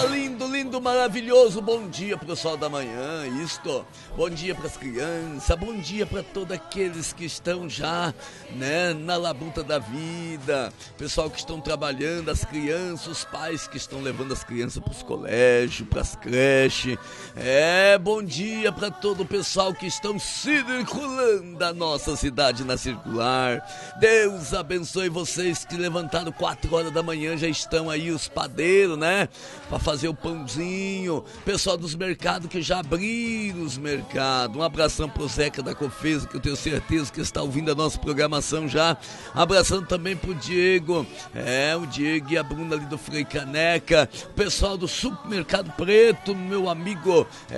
lindo, lindo, maravilhoso. Bom dia pro sol da manhã, isto. Bom dia pras crianças, bom dia para todos aqueles que estão já, né, na labuta da vida. Pessoal que estão trabalhando, as crianças, os pais que estão levando as crianças pros colégios, pras creches. Bom dia para todo o pessoal que estão circulando a nossa cidade na circular. Deus abençoe vocês que levantaram 4 horas da manhã, já estão aí os padeiros, né? Para fazer o pãozinho. Pessoal dos mercados que já abriram os mercados. Um abração pro Zeca da Cofesa, que eu tenho certeza que está ouvindo a nossa programação já. Abraçando também pro Diego. O Diego e a Bruna ali do Frei Caneca. O pessoal do Supermercado Preto, meu amigo